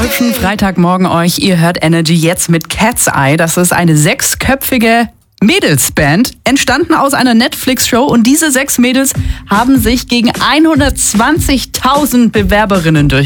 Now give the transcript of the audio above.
hübschen Freitagmorgen euch. Ihr hört Energy jetzt mit Cat's Eye. Das ist eine 6-köpfige Mädelsband, entstanden aus einer Netflix-Show. Und diese 6 Mädels haben sich gegen 120.000 Bewerberinnen